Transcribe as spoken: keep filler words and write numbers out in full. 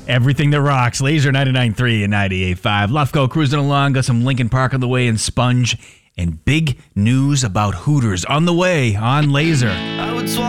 Everything that rocks. Laser ninety-nine point three and ninety-eight point five. Lufko cruising along. Got some Lincoln Park on the way and Sponge. And big news about Hooters on the way on Laser. I would swallow